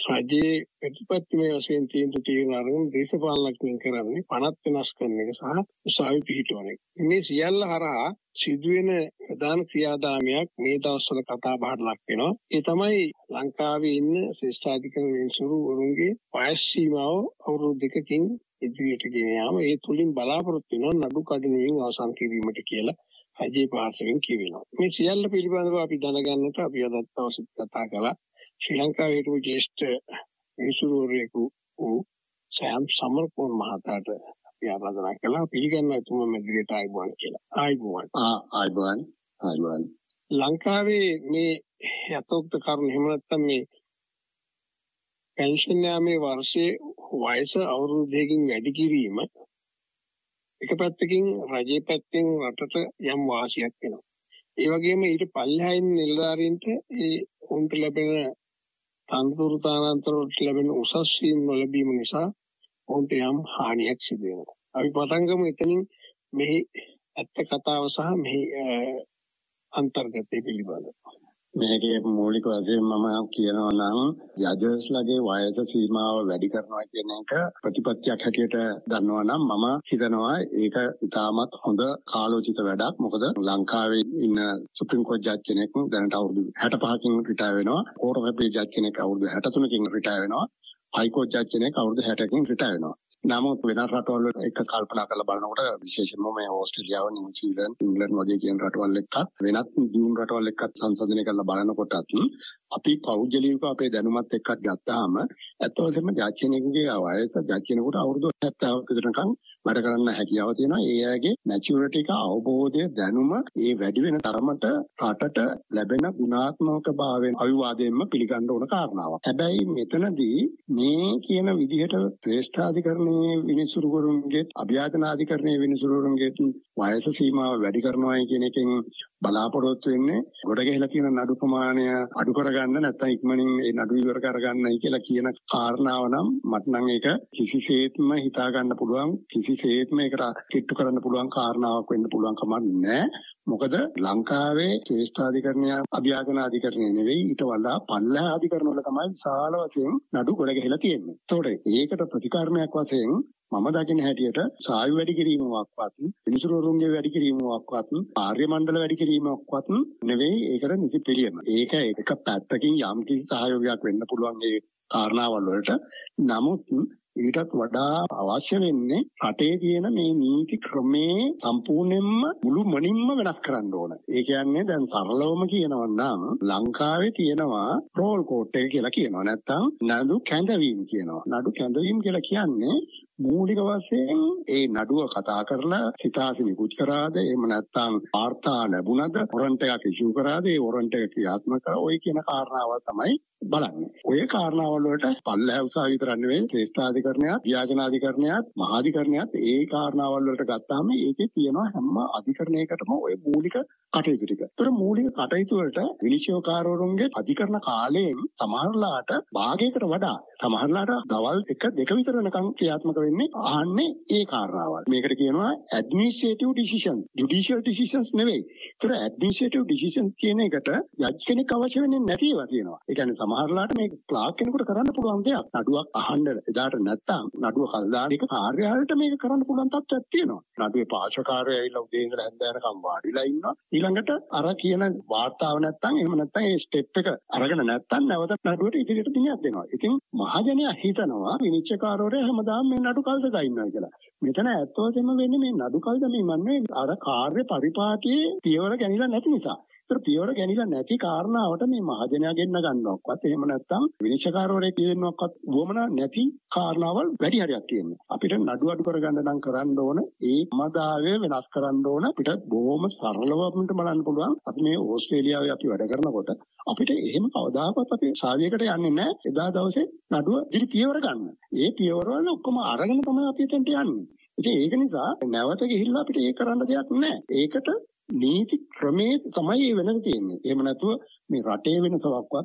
රජයේ ප්‍රතිපත්තිමය වශයෙන් තියෙන අරමුණ දේශපාලනඥයන් කරන්නේ පනත් වෙනස් කරන එක සහ උසාවි පිහිටවන එක. මේ සියල්ල හරහා සිදුවෙන ප්‍රධාන ක්‍රියාදාමයක් මේ දවස්වල කතා බහට ලක් වෙනවා. ඒ තමයි ලංකාවේ ඉන්න ශ්‍රේෂ්ඨාධිකරණ විනිසුරුවරුන්ගේ වයස් සීමාව අවුරුදු 2කින් ඉදිරියට ගෙන යාම. ඒ තුලින් බලාපොරොත්තු වෙනවා නඩු කඩිනමින් අවසන් කිරීමට කියලා රජයේ පාර්ශවයෙන් කියවෙනවා. මේ සියල්ල පිළිබඳව අපි දැනගන්නට අපි අද දවසේ කතා කළා. ශ්‍රී ලංකාවේ හිටපු ජ්‍යෙෂ්ඨ විනිසුරුවරයෙකු වූ සෑම් සමරකෝන් මහතාට අපි ආරාධනා කළා පිළිගන්නවා එතුමා මෙදිරියට ආයිබෝන් කියලා. ආයිබෝන්. ලංකාවේ මේ යතෝක්ත කරුණ එහෙම නැත්නම් මේ පෙන්ෂන් යාමේ වර්ෂයේ වයස අවුරුදු 2කින් වැඩි කිරීම එක පැත්තකින් රජයේ පැත්තෙන් රටට යම් වාසියක් වෙනවා. ඒ වගේම ඊට පල්ලෙහායින් නිලධාරීන්ට ඒ උන්ට ලැබෙන තනතුරු තානාන්තර වලට ලැබෙන උසස් වීම නොලැබීම නිසා උන්ට යම් හානියක් සිදු වෙනවා. අපි පටන් ගමු එතනින් මෙහි ඇත්ත කතාව සහ මෙහි අන්තර්ගතය පිළිබඳව. මේකේ මූලික වශයෙන් මම කියනවා නම් ජජස්ලගේ වයස සීමාව වැඩි කරනවා කියන එක ප්‍රතිපත්තියක් හැටියට ගන්නවා නම් මම හිතනවා ඒක ඉතාමත් හොඳ කාලෝචිත වැඩක්. මොකද ලංකාවේ ඉන්න සුප්‍රීම කෝට් ජජ් කෙනෙක් දැනට අවුරුදු 65කින් රිටයර් වෙනවා. කෝට් ඔෆ් අපීල් ජජ් කෙනෙක් අවුරුදු 63කින් රිටයර් වෙනවා. හයි කෝට් ජජ් කෙනෙක් අවුරුදු 60කින් රිටයර් වෙනවා. නමුත් වෙනත් රටවල් එක කල්පනා කරලා බලනකොට විශේෂයෙන්ම මේ ඕස්ට්‍රේලියාව, නිව්සීලන්ත, ඉංග්‍රීසි වගේ කියන රටවල් එක්කත් වෙනත් දියුණු රටවල් එක්කත් සංසන්දනය කරලා බලනකොටත් අපි පෞද්ගලිකව අපේ දැනුමත් එක්කත් ගත්තාම ඇත්ත වශයෙන්ම ජජ් කෙනෙකුගේ වයස ජජ් කෙනෙකුට අවුරුදු 70ක විතරකම් වැඩ කරන්න හැකියාව තියෙනවා. ඒ අයගේ මැචියුරිටි එක අවබෝධය දැනුම ඒ වැඩි වෙන තරමට රටට ලැබෙන ගුණාත්මක භාවයෙන් අවිවාදයෙන්ම පිළිගන්න ඕන කාරණාවක්. හැබැයි මෙතනදී මේ කියන විදිහට ශ්‍රේෂ්ඨාධිකරණයේ විනිසුරුවරුන්ගේ අභියාචනාධිකරණයේ විනිසුරුවරුන්ගේ වයස සීමාව වැඩි කරනවායි කියන එකෙන් බලාපොරොත්තු වෙන්නේ ගොඩ ගැහිලා තියෙන නඩු ප්‍රමාණය අඩු කරගන්න නැත්නම් ඉක්මනින් ඒ නඩු ඉවර කරගන්නයි කියලා කියන කාරණාව නම් මට නම් ඒක කිසිසේත්ම හිතා ගන්න පුළුවන් කිසිසේත්ම ඒකට කිට්ටු කරන්න පුළුවන් කාරණාවක් වෙන්න පුළුවන් කමක් නැහැ. මොකද ලංකාවේ ශ්‍රේෂ්ඨාධිකරණය අභියාචනාධිකරණය නෙවෙයි ඊට වඩා පල්ලෙහා අධිකරණ වල තමයි විශාල වශයෙන් නඩු ගොඩ ගැහිලා තියෙන්නේ. ඒතකොට ඒකට ප්‍රතිකාරණයක් වශයෙන් මම දකින හැටියට සායු වැඩි කිරීමක්වත් විනිසුරුවරුන්ගේ වැඩි කිරීමක්වත් ආර්ය මණ්ඩල වැඩි කිරීමක්වත් නෙවෙයි ඒකට නිසි පිළියම. ඒක එක පැත්තකින් යම් කිසි සහයෝගයක් වෙන්න පුළුවන් ඒ කාරණාවල් වලට. නමුත් ඊටත් වඩා අවශ්‍ය වෙන්නේ රටේ තියෙන මේ නීති ක්‍රමේ සම්පූර්ණයෙන්ම මුළු මනින්ම වෙනස් කරන්න ඕන. ඒ කියන්නේ දැන් සරලවම කියනවා නම් ලංකාවේ තියෙනවා රෝල් කෝට් එක කියලා කියනවා. නැත්තම් නඩු කැඳවීම කියනවා. නඩු කැඳවීම කියලා කියන්නේ මූලික වශයෙන් ඒ නඩුව කතා කරලා සිතාසි නිකුත් කරාද එහෙම නැත්නම් වාර්තා ලැබුණද වොරන්ට් එකක් ඉෂුව කරාද ඒ වොරන්ට් එක ක්‍රියාත්මක කරා ඔය කියන කාරණාවල් තමයි බලන්නේ. ඔය කාරණාවල් වලට පල්ලෙහා උසාවි විතර නෙවෙයි ශ්‍රේෂ්ඨාධිකරණයත් ව්‍යාජනාධිකරණයත් මහාධිකරණයත් ඒ කාරණාවල් වලට ගත්තාම ඒකේ තියෙනවා හැම අධිකරණයකටම ඔය මූලික කටයුතු ටික. ඒතර මූලික කටයුතු වලට විනිශ්චයකාරවරුන්ගේ අධිකරණ කාලයෙන් සමහරලාට භාගයකට වඩා සමහරලාට දවල් 1-2 විතර වෙනකන් ක්‍රියාත්මක වෙන්නේ අහන්නේ ඒ කාරණාවල්. මේකට කියනවා ඇඩ්මිනිස්ට්‍රේටිව් ඩිසිෂන්ස් ජුඩිෂියල් ඩිසිෂන්ස් නෙවෙයි. ඒතර ඇඩ්මිනිස්ට්‍රේටිව් ඩිසිෂන්ස් කියන එකට ජජ් කෙනෙක් අවශ්‍ය වෙන්නේ නැති ඒවා තියෙනවා. ඒ කියන්නේ සමහරලාට මේක ක්ලාක් කෙනෙකුට කරන්න පුළුවන් දෙයක්. නඩුවක් අහන්න එදාට නැත්තම් නඩුව කල්දාන එක කාර්යාලයට මේක කරන්න පුළුවන් තත්ත්වයක් තියෙනවා. නඩුවේ පාර්ශ්වකාරය ඇවිල්ලා උදේ ඉඳලා හැන්ද යනකම් වාඩිලා ඉන්නවා. ඊළඟට අර කියන වාර්තාව නැත්තම් එහෙම නැත්තම් ඒ ස්ටෙප් එක අරගෙන නැත්තම් නැවත නඩුවට ඉදිරියට දිනයක් දෙනවා. ඉතින් මහජනයා හිතනවා විනිශ්චයකාරවරයා හැමදාම මේ නඩු කල්දදා ඉන්නවා කියලා. මෙතන ඇත්ත වශයෙන්ම වෙන්නේ මේ නඩු කල්දමීම නෙවෙයි අර කාර්ය පරිපාටියේ පියවර ගැනීම නැති නිසා. ඒතර පියවර ගැනීම නැති කාරණාවට මේ මහජනයා ගෙන්න ගන්නවක්වත් එහෙම නැත්නම් විනිශ්චයකාරවරයෙක් කියනවක්වත් වොමනා නැති කාරණාවල් වැඩි හරියක් තියෙනවා. අපිට නඩු අඩු කරගන්න නම් කරන්න ඕන ඒ මදාවය වෙනස් කරන්න ඕන. අපිට බොහොම සරලව අපිට බලන්න පුළුවන්. අපි මේ ඕස්ට්‍රේලියාවේ අපි වැඩ කරනකොට අපිට එහෙම කවදාකවත් අපි සාවියකට යන්නේ නැහැ. එදා දවසේ නඩුව ඉදිරි පියවර ගන්න. ඒ පියවරවල ඔක්කොම අරගෙන තමයි අපි එතනට යන්නේ. ඉතින් ඒක නිසා නැවත ගිහිල්ලා අපිට ඒක කරන්න දෙයක් නැහැ. ඒකට නීති ක්‍රමයේ තමයි වෙනස තියෙන්නේ. එහෙම නැතුව මේ රටේ වෙනසක්වත්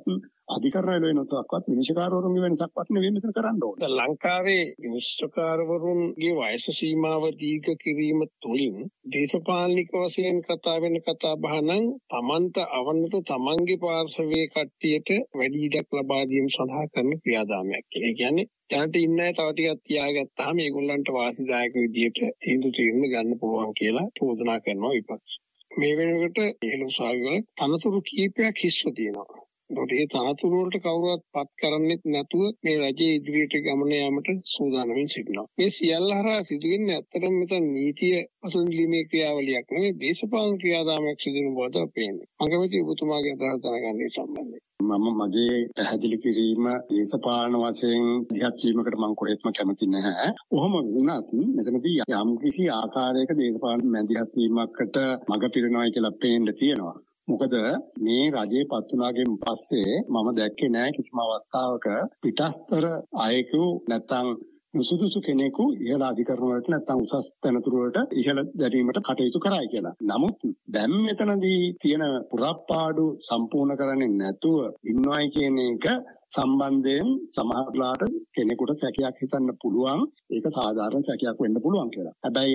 අධිකරණය වෙනසක්වත් විනිශ්චයකාරවරුන්ගේ වෙනසක්වත් නෙවෙයි මෙතන කරන්න ඕනේ. දැන් ලංකාවේ විනිශ්චයකාරවරුන්ගේ වයස සීමාව දීර්ඝ කිරීම තුළින් දේශපාලනික වශයෙන් කතා වෙන කතා බහ නම් තමන්ට අවනත තමන්ගේ පාර්ශවයේ කට්ටියට වැඩි ඉඩක් ලබා දීම සඳහා කරන ක්‍රියාදාමයක්. ඒ කියන්නේ දැනට ඉන්න අය තව ටිකක් තියාගත්තාම ඒගොල්ලන්ට වාසිදායක විදියට තීන්දුව ගන්න පුළුවන් කියලා චෝදනා කරනවා විපක්ෂ. මේ වෙනකොට ඉහළ උසාවිවල තනතුරු කීපයක් හිස්ව තියෙනවා. ඒකට ඒ තනතුරු වලට කවුරුවත් පත් කරන්නෙත් නැතුව මේ රජයේ ඉදිරියට ගමන යාමට සූදානම්ින් සිටිනවා. මේ සියල්ල හරහා සිදුවෙන්නේ ඇත්තටම මෙතන නීතිය පසුඳිලීමේ ක්‍රියාවලියක් නෙවෙයි දේශපාලන ක්‍රියාදාමයක් සිදු වෙන බව පේන්නේ. මම කැමති ඔබතුමාගේ අදහස දැනගන්න මේ සම්බන්ධයෙන්. මම මගේ පැහැදිලි කිරීම දේශපාලන වශයෙන් දිහත් වීමකට මම කොහෙත්ම කැමති නැහැ. කොහොම වුණත් මෙතනදී යම් කිසි ආකාරයක දේශපාලන මැදිහත් වීමකට මඟ පිරෙනවා කියලා පේන්න තියෙනවා. මොකද මේ රජේ පත් වුණාගෙන් පස්සේ මම දැක්කේ නෑ කිසිම අවස්ථාවක පිටස්තර අයෙකු නැත්තම් සුදුසු කෙනෙකු ඉහළ අධිකරණ වලට නැත්නම් උසස් තනතුරු වලට ඉහළ දැරීමට කටයුතු කරයි කියලා. නමුත් දැන් මෙතනදී තියෙන පුරප්පාඩු සම්පූර්ණ කරන්නේ නැතුව ඉන්නවයි කියන එක සම්බන්ධයෙන් සමහරලාට කෙනෙකුට සැකයක් හිතන්න පුළුවන්. ඒක සාධාරණ සැකයක් වෙන්න පුළුවන් කියලා. හැබැයි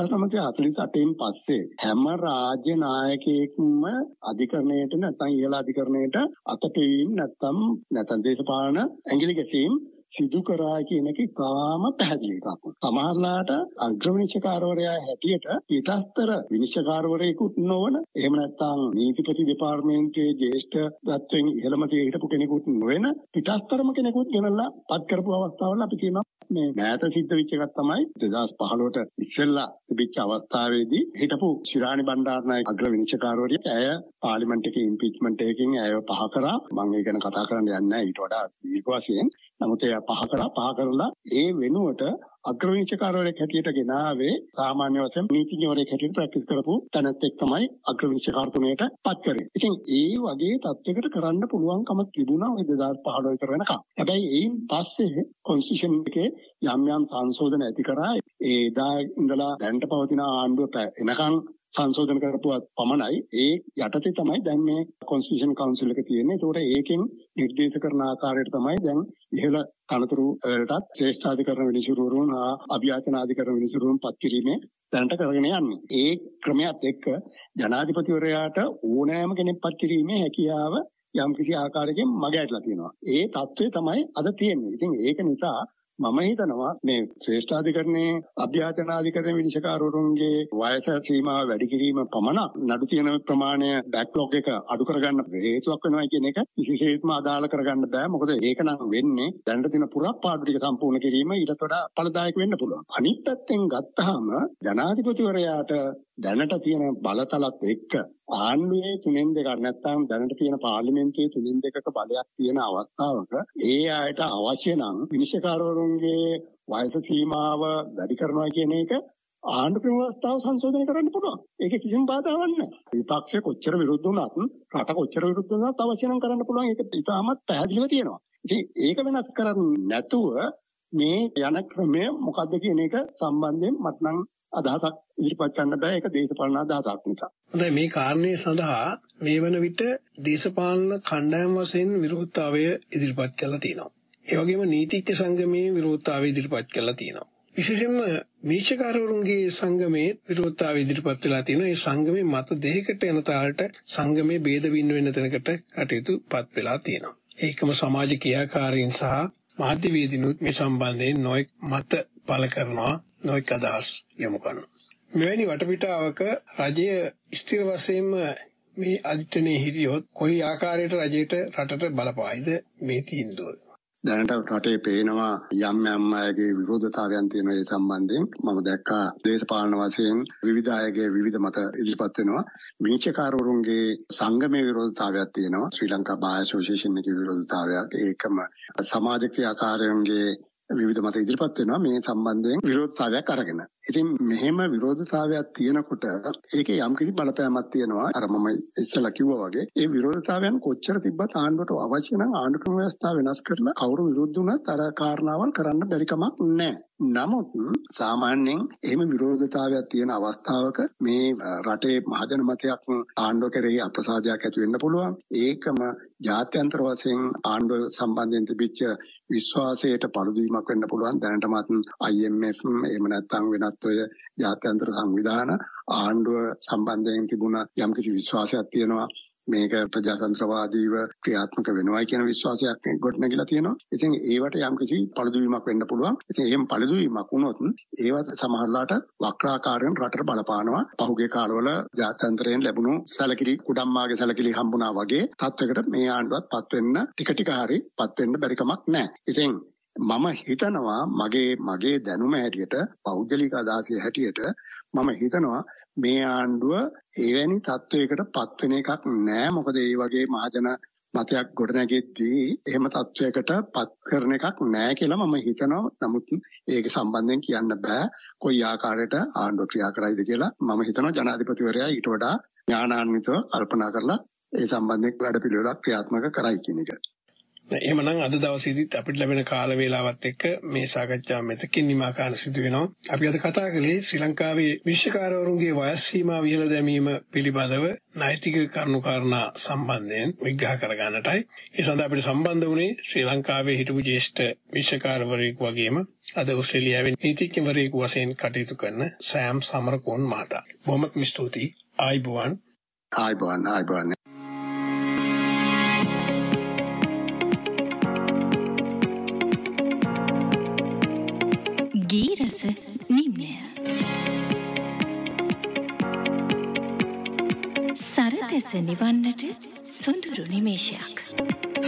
1948න් පස්සේ හැම රාජ්‍ය නායකයෙක්ම අධිකරණයට නැත්නම් ඉහළ අධිකරණයට අතපෙවීම නැත්නම් දේශපාලන ඇඟිලි ගැසීම් සිදු කරා කියන එක ඉතාම පැහැදිලි එකක්. සමහරලාට අග්‍ර විනිශ්චයකාරවරයා හැටියට පිටස්තර විනිශ්චයකාරවරයෙකුත් නොවන, එහෙම නැත්නම් නීතිපති දෙපාර්තමේන්තුවේ ජ්‍යෙෂ්ඨත්වයෙන් ඉහළම තියේ හිටපු කෙනෙකුත් නොවන පිටස්තරම කෙනෙකුත් ගෙනල්ලා පත් කරපු අවස්ථාවල අපි කියනවා මේ මෑත සිද්ධ වෙච්ච එකක් තමයි 2015ට ඉස්සෙල්ලා තිබිච්ච අවස්ථාවේදී හිටපු ශිරාණි බණ්ඩාරනායක අග්‍ර විනිශ්චයකාරවරිය ඇය පාර්ලිමේන්තු එකේ ඉම්පීච්මන්ට් එකකින් ඇයව පහ කරා. මම ඒක ගැන කතා කරන්න යන්නේ නැහැ ඊට වඩා දීර්ඝ වශයෙන්. නමුත් එයා පහ කරලා ඒ වෙනුවට අග්‍ර විනිශ්චයකාරවරයෙක් හැටියට ගෙනාවේ සාමාන්‍ය වශයෙන් නීතිඥවරයෙක් හැටියට ප්‍රැක්ටිස් කරපු තැනැත්තෙක් තමයි අග්‍ර විනිශ්චයකාරතුමේට පත් කරේ. ඉතින් ඒ වගේ තත්යකට කරන්න පුළුවන්කම තිබුණා ඔය 2015 විතර වෙනකම්. හැබැයි ඒයින් පස්සේ කොන්ස්ටිටියුෂන් එකේ යම් සංශෝධන ඇති කරා. ඒ දා ඉඳලා දැනට පවතින ආණ්ඩුව එනකන් සංශෝධන කරපුවත් පමණයි. ඒ යටතේ තමයි දැන් මේ කොන්ස්ටිටියුෂන් කවුන්සිල් එක තියෙන්නේ. ඒතකොට ඒකෙන් නිර්දේශ කරන ආකාරයට තමයි දැන් ඉහළ තනතුරු වලටත් ශ්‍රේෂ්ඨාධිකරණ විනිසුරුවරුන් අභියාචනාධිකරණ විනිසුරුවරුන් පත් කිරීමේ දැනට කරගෙන යන්නේ. ඒ ක්‍රමයට එක්ක ජනාධිපතිවරයාට ඕනෑම කෙනෙක් පත් කිරීමේ හැකියාව යම් කිසි ආකාරයකින් මග ඇట్లా තියෙනවා. ඒ தત્ත්වය තමයි අද තියෙන්නේ. ඉතින් ඒක නිසා මම හිතනවා මේ ශ්‍රේෂ්ඨාධිකරණයේ අභ්‍යාචනාධිකරණ විනිශ්චයකාරවරුන්ගේ වයස සීමාව වැඩි කිරීම පමණක් නඩු තියෙන ප්‍රමාණය බෑක්ලොග් එක අඩු කරගන්න හේතුවක් වෙනවා කියන එක කිසිසේත්ම අදාළ කරගන්න බෑ. මොකද ඒක නම් වෙන්නේ දැනට තියෙන පුරප්පාඩු ටික සම්පූර්ණ කිරීම ඊට වඩා ඵලදායක වෙන්න පුළුවන්. අනිත් පැත්තෙන් ගත්තාම ජනාධිපතිවරයාට දැනට තියෙන බලතලත් එක්ක ආණ්ඩුවේ 3/2 නැත්නම් දැනට තියෙන පාර්ලිමේන්තුවේ 3/2ක බලයක් තියෙන අවස්ථාවක ඒ අයට අවශ්‍ය නම් විනිශ්චයකාරවරුන්ගේ වයස සීමාව වැඩි කරනවා කියන එක ආණ්ඩු ක්‍රම ව්‍යවස්ථාව සංශෝධනය කරන්න පුළුවන්. ඒක කිසිම බාධාවක් නැහැ. විපක්ෂය කොච්චර විරුද්ධ වුණත් රට කොච්චර විරුද්ධ වුණත් අවශ්‍ය නම් කරන්න පුළුවන්. ඒක ඉතාමත් පැහැදිලිව තියෙනවා. ඉතින් ඒක වෙනස් කරන්නේ නැතුව මේ යන ක්‍රමය මොකද්ද කියන එක සම්බන්ධයෙන් මට නම් අදහසක් ඉදිරිපත් කරන්න බෑ. ඒක දේශපාලන අදහසක් නිසා. හොඳයි, මේ කාරණේ සඳහා මේ වන විට දේශපාලන කණ්ඩායම් වශයෙන් විරෝධතාවය ඉදිරිපත් කරලා තියෙනවා. ඒ වගේම නීතිඥ සංගමයේ විරෝධතාවය ඉදිරිපත් කරලා තියෙනවා. විශේෂයෙන්ම විනිශ්චයකාරවරුන්ගේ සංගමයේ විරෝධතාවය ඉදිරිපත් වෙලා තියෙනවා. ඒ සංගමයේ මත දෙකකට යන තාලට සංගමයේ ભેද බිඳ වෙන තැනකට කටයුතුපත් වෙලා තියෙනවා. ඒකම සමාජ ක්‍රියාකාරීන් සහ මාධ්‍යවේදීනුත් මේ සම්බන්ධයෙන් නොයෙක් මත පළ කරනවා, නොයෙක් අදහස් යොමු කරනවා. මෙවැනි වටපිටාවක රජය ස්ථිර වශයෙන්ම මේ අධිෂ්ඨානයේ හිටියොත් කොයි ආකාරයට රජයට රටට බලපායිද මේ තීන්දුව? දැනට රටේ පේනවා යම් අයගේ විරෝධතාවයන් තියෙන ඒ සම්බන්ධයෙන්. මම දැක්කා දේශපාලන වශයෙන් විවිධ අයගේ විවිධ මත ඉදිරිපත් වෙනවා. විනිශ්චයකාරවරුන්ගේ සංගමයේ විරෝධතාවයක් තියෙනවා. ශ්‍රී ලංකා බාර් ඇසෝසියේෂන් එකේ විරෝධතාවයක්. ඒකම සමාජ ක්‍රියාකාරයන්ගේ විවිධ මත ඉදිරිපත් වෙනවා මේ සම්බන්ධයෙන් විරෝධතාවයක් අරගෙන. ඉතින් මෙහෙම විරෝධතාවයක් තියෙනකොට ඒකේ යම්කිසි බලපෑමක් තියෙනවා. අර මම ඉස්සෙල්ලා කිව්වා වගේ ඒ විරෝධතාවයන් කොච්චර තිබ්බත් ආණ්ඩුවට අවශ්‍ය නම් ආණ්ඩු ක්‍රම ව්‍යවස්ථාව වෙනස් කරලා කවුරු විරුද්ධ වුණත් අර කාරණාවල් කරන්න බැරි කමක් නැහැ. නමුත් සාමාන්‍යයෙන් එහෙම විරෝධතාවයක් තියෙන අවස්ථාවක මේ රටේ මහජන මතයක් ආණ්ඩුව කෙරෙහි අප්‍රසාදයක් ඇති වෙන්න පුළුවන්. ඒකම ජාත්‍යන්තර වශයෙන් ආණ්ඩුව සම්බන්ධයෙන් තිබිච්ච විශ්වාසයට පළුදීමක් වෙන්න පුළුවන්. දැනටමත් IMF එහෙම නැත්නම් වෙනත් ඔය ජාත්‍යන්තර සංවිධාන ආණ්ඩුව සම්බන්ධයෙන් තිබුණ යම්කිසි විශ්වාසයක් තියෙනවා. මේක ප්‍රජාතන්ත්‍රවාදීව ක්‍රියාත්මක වෙනවයි කියන විශ්වාසයක් ගොඩනැගිලා තියෙනවා. ඉතින් ඒවට යම්කිසි පළුදවීමක් වෙන්න පුළුවන්. ඉතින් එහෙම පළුදවීමක් වුණොත් ඒවත් සමහරලාට වක්‍රාකාරයෙන් රටට බලපානවා. පහුගිය කාලවල ජාත්‍යන්තරයෙන් ලැබුණු සැලකිලි කුඩම්මාගේ සැලකිලි හම්බුණා වගේ තත්වයකට මේ ආණ්ඩුවත් පත් වෙන්න ටික හරි පත් වෙන්න බැරි කමක් නැහැ. ඉතින් මම හිතනවා මගේ දැනුම හැටියට පෞද්ගලික අදහසේ හැටියට මම හිතනවා මේ ආණ්ඩුව එවැනි තත්වයකට පත් වෙන එකක් නෑ. මොකද ඒ වගේ මහජන මතයක් ගොඩනැගෙද්දී එහෙම තත්වයකට පත් කරන එකක් නෑ කියලා මම හිතනවා. නමුත් ඒක සම්බන්ධයෙන් කියන්න බෑ කොයි ආකාරයට ආණ්ඩුව ක්‍රියා කරයිද කියලා. මම හිතනවා ජනාධිපතිවරයා ඊට වඩා ඥානාන්විතව කල්පනා කරලා ඒ සම්බන්ධයෙන් වැඩපිළිවෙලක් ක්‍රියාත්මක කරයි කියන එක. එහෙමනම් අද දවසේදීත් අපිට ලැබෙන කාල වේලාවත් එක්ක මේ සාකච්ඡාව මෙතකින් නිමා කරන්න සිදු වෙනවා. අපි අද කතා කළේ ශ්‍රී ලංකාවේ විශ්වකාරවරුන්ගේ වයස් සීමා විහිළ දැමීම පිළිබඳව නෛතික කරුණුකාරණා සම්බන්ධයෙන් විග්‍රහ කරගන්නටයි. ඒ සඳහා අපිට සම්බන්ධ වුණේ ශ්‍රී ලංකාවේ හිටපු ජ්‍යෙෂ්ඨ විශ්වකාරවරයෙකු වගේම අද ඕස්ට්‍රේලියාවේ නීතිඥවරයෙකු වශයෙන් කටයුතු කරන සෑම් සමරකෝන් මහතා. බොහොමත්ම ස්තුතියි. ආයුබෝවන්. ගීරස නිම්නය සරදෙස නිවන්නට සොඳුරු නිමේෂයක්.